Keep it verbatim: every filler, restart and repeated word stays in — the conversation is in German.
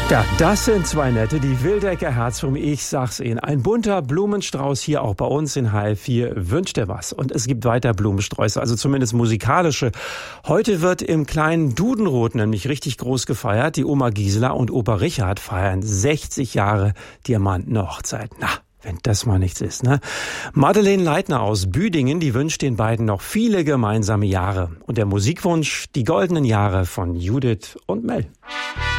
Ja, das sind zwei Nette, die Wildecker Herzog, ich sag's Ihnen. Ein bunter Blumenstrauß hier auch bei uns in H L vier wünscht er was. Und es gibt weiter Blumensträuße, also zumindest musikalische. Heute wird im kleinen Dudenrot nämlich richtig groß gefeiert. Die Oma Gisela und Opa Richard feiern sechzig Jahre Diamantene Hochzeit. Na, wenn das mal nichts ist, ne? Madeleine Leitner aus Büdingen, die wünscht den beiden noch viele gemeinsame Jahre. Und der Musikwunsch, die goldenen Jahre von Judith und Mel.